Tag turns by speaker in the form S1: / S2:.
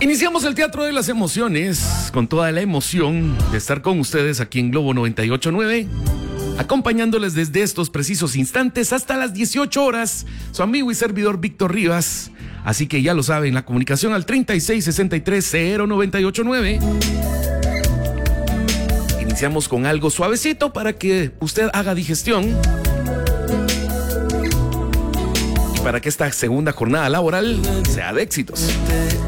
S1: Iniciamos el Teatro de las Emociones con toda la emoción de estar con ustedes aquí en Globo 98.9, acompañándoles desde estos precisos instantes hasta las 18 horas, su amigo y servidor Víctor Rivas. Así que ya lo saben, la comunicación al 3663-0989. Iniciamos con algo suavecito para que usted haga digestión y para que esta segunda jornada laboral sea de éxitos.